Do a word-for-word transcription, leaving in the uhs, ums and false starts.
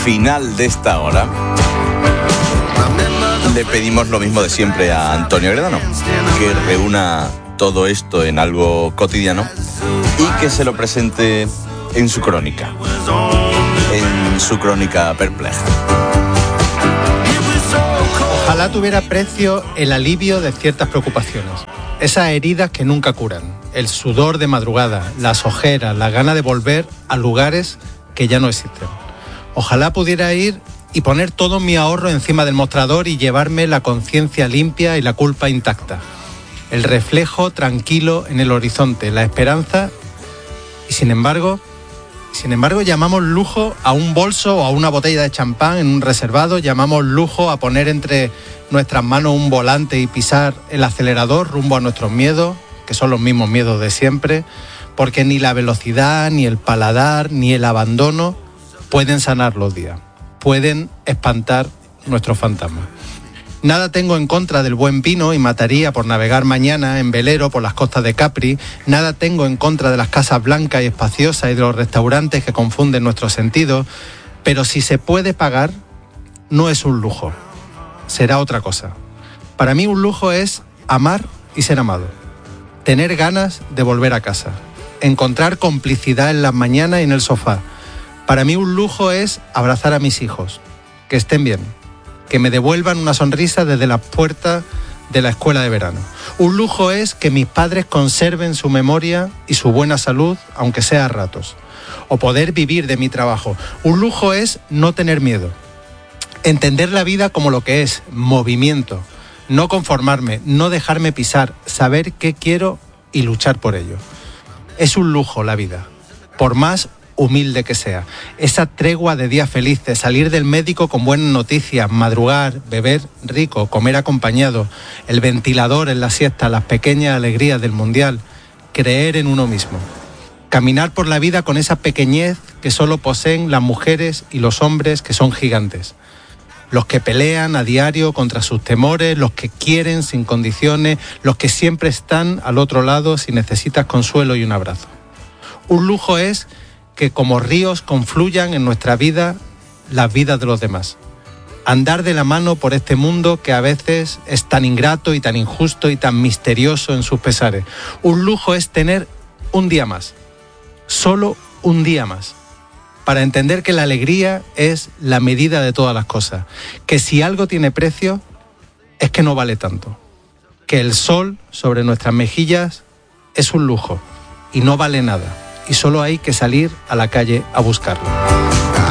final de esta hora le pedimos lo mismo de siempre a Antonio Gredano, que reúna todo esto en algo cotidiano y que se lo presente en su crónica, en su crónica perpleja. Ojalá tuviera precio el alivio de ciertas preocupaciones, esas heridas que nunca curan, el sudor de madrugada, las ojeras, la gana de volver a lugares que ya no existen. Ojalá pudiera ir y poner todo mi ahorro encima del mostrador y llevarme la conciencia limpia y la culpa intacta. El reflejo tranquilo en el horizonte, la esperanza, y sin embargo, sin embargo llamamos lujo a un bolso o a una botella de champán en un reservado, llamamos lujo a poner entre nuestras manos un volante y pisar el acelerador rumbo a nuestros miedos, que son los mismos miedos de siempre, porque ni la velocidad, ni el paladar, ni el abandono pueden sanar los días, pueden espantar nuestros fantasmas. Nada tengo en contra del buen vino y mataría por navegar mañana en velero por las costas de Capri. Nada tengo en contra de las casas blancas y espaciosas y de los restaurantes que confunden nuestros sentidos. Pero si se puede pagar, no es un lujo. Será otra cosa. Para mí un lujo es amar y ser amado. Tener ganas de volver a casa. Encontrar complicidad en las mañanas y en el sofá. Para mí un lujo es abrazar a mis hijos. Que estén bien. Que me devuelvan una sonrisa desde las puertas de la escuela de verano. Un lujo es que mis padres conserven su memoria y su buena salud, aunque sea a ratos. O poder vivir de mi trabajo. Un lujo es no tener miedo. Entender la vida como lo que es, movimiento. No conformarme, no dejarme pisar, saber qué quiero y luchar por ello. Es un lujo la vida, por más humilde que sea. Esa tregua de días felices, salir del médico con buenas noticias, madrugar, beber rico, comer acompañado, el ventilador en la siesta, las pequeñas alegrías del mundial, creer en uno mismo. Caminar por la vida con esa pequeñez que solo poseen las mujeres y los hombres que son gigantes. Los que pelean a diario contra sus temores, los que quieren sin condiciones, los que siempre están al otro lado si necesitas consuelo y un abrazo. Un lujo es que como ríos confluyan en nuestra vida las vidas de los demás. Andar de la mano por este mundo que a veces es tan ingrato y tan injusto y tan misterioso en sus pesares. Un lujo es tener un día más, solo un día más, para entender que la alegría es la medida de todas las cosas, que si algo tiene precio es que no vale tanto, que el sol sobre nuestras mejillas es un lujo y no vale nada. Y solo hay que salir a la calle a buscarlo.